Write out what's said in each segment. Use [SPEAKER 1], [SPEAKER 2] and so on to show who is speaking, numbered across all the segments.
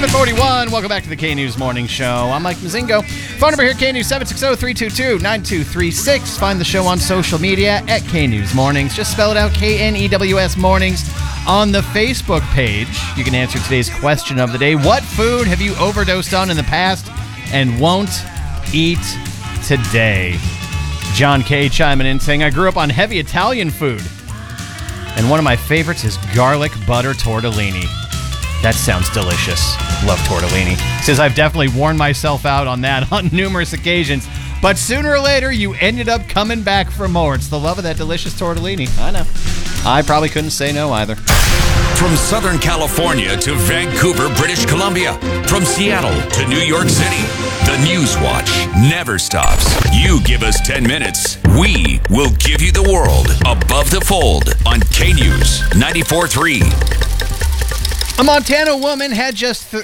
[SPEAKER 1] 741. Welcome back to the K-News Morning Show. I'm Mike Mazingo. Phone number here, K-News 760-322-9236. Find the show on social media at K-News Mornings. Just spell it out, K-N-E-W-S Mornings. On the Facebook page, you can answer today's question of the day. What food have you overdosed on in the past and won't eat today? John K. chiming in saying, I grew up on heavy Italian food, and one of my favorites is garlic butter tortellini. That sounds delicious. Love tortellini. Says, I've definitely worn myself out on that on numerous occasions, but sooner or later, you ended up coming back for more. It's the love of that delicious tortellini. I know. I probably couldn't say no either.
[SPEAKER 2] From Southern California to Vancouver, British Columbia. From Seattle to New York City. The News Watch never stops. You give us 10 minutes, we will give you the world. Above the Fold on K-News 94.3.
[SPEAKER 1] A Montana woman had just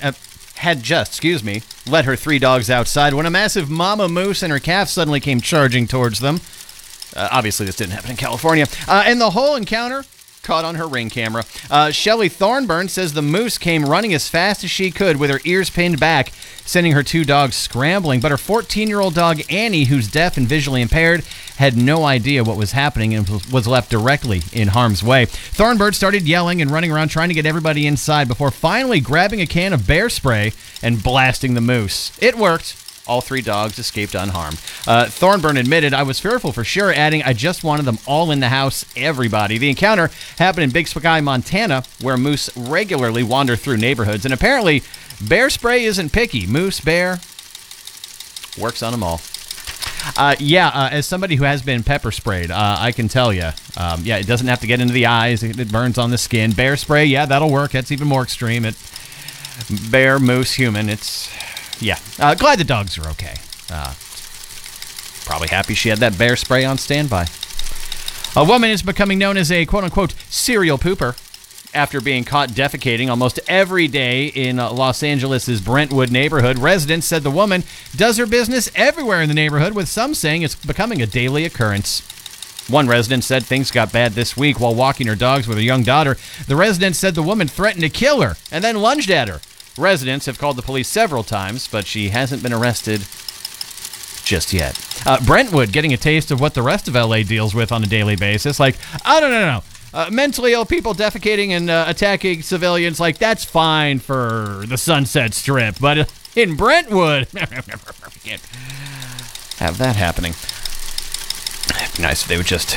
[SPEAKER 1] let her 3 dogs outside when a massive mama moose and her calf suddenly came charging towards them. Obviously, this didn't happen in California. And the whole encounter caught on her Ring camera. Shelley Thornburn says the moose came running as fast as she could with her ears pinned back, sending her 2 dogs scrambling. But her 14-year-old dog, Annie, who's deaf and visually impaired, had no idea what was happening and was left directly in harm's way. Thornburn started yelling and running around trying to get everybody inside before finally grabbing a can of bear spray and blasting the moose. It worked. All 3 dogs escaped unharmed. Thornburn admitted, I was fearful for sure, adding, I just wanted them all in the house, everybody. The encounter happened in Big Sky, Montana, where moose regularly wander through neighborhoods. And apparently, bear spray isn't picky. Moose, bear, works on them all. As somebody who has been pepper sprayed, I can tell you, it doesn't have to get into the eyes. It burns on the skin. Bear spray, that'll work. That's even more extreme. Bear, moose, human, glad the dogs are okay. Probably happy she had that bear spray on standby. A woman is becoming known as a quote-unquote serial pooper after being caught defecating almost every day in Los Angeles' Brentwood neighborhood. Residents said the woman does her business everywhere in the neighborhood, with some saying it's becoming a daily occurrence. One resident said things got bad this week while walking her dogs with her young daughter. The resident said the woman threatened to kill her and then lunged at her. Residents have called the police several times, but she hasn't been arrested just yet. Brentwood getting a taste of what the rest of L.A. deals with on a daily basis. Like, no. Mentally ill people defecating and attacking civilians, that's fine for the Sunset Strip. But in Brentwood, never can't have that happening. It'd be nice if they would just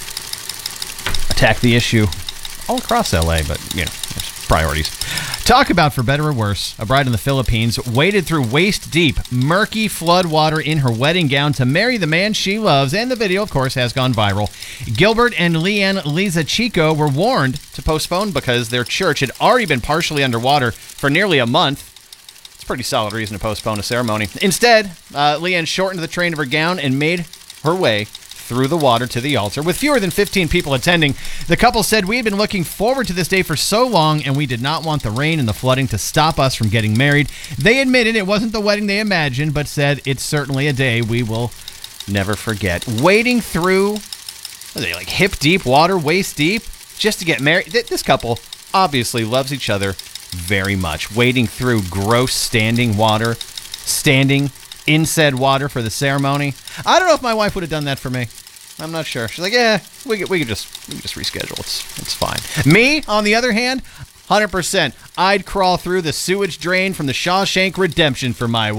[SPEAKER 1] attack the issue all across L.A., but, there's priorities. Talk about for better or worse. A bride in the Philippines waded through waist-deep, murky flood water in her wedding gown to marry the man she loves, and the video, of course, has gone viral. Gilbert and Leanne Liza Chico were warned to postpone because their church had already been partially underwater for nearly a month. It's a pretty solid reason to postpone a ceremony. Instead, Leanne shortened the train of her gown and made her way through the water to the altar. With fewer than 15 people attending, the couple said, we had been looking forward to this day for so long, and we did not want the rain and the flooding to stop us from getting married. They admitted it wasn't the wedding they imagined, but said it's certainly a day we will never forget. Wading through, hip-deep water, waist-deep, just to get married. This couple obviously loves each other very much. Wading through gross standing water, standing in said water for the ceremony. I don't know if my wife would have done that for me. I'm not sure. She's like, we could just reschedule. It's fine. Me, on the other hand, 100%. I'd crawl through the sewage drain from the Shawshank Redemption for my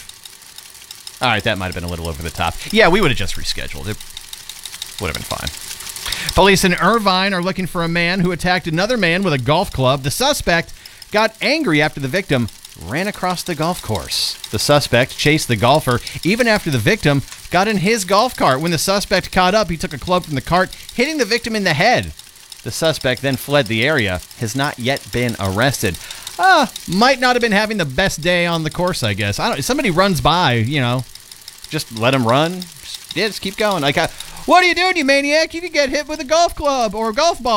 [SPEAKER 1] wife. All right, that might have been a little over the top. Yeah, we would have just rescheduled. It would have been fine. Police in Irvine are looking for a man who attacked another man with a golf club. The suspect got angry after the victim ran across the golf course. The suspect chased the golfer even after the victim got in his golf cart. When the suspect caught up, he took a club from the cart, hitting the victim in the head. The suspect then fled the area, has not yet been arrested. Might not have been having the best day on the course, I guess. Somebody runs by, just let him run. Just keep going. What are you doing, you maniac? You could get hit with a golf club or a golf ball.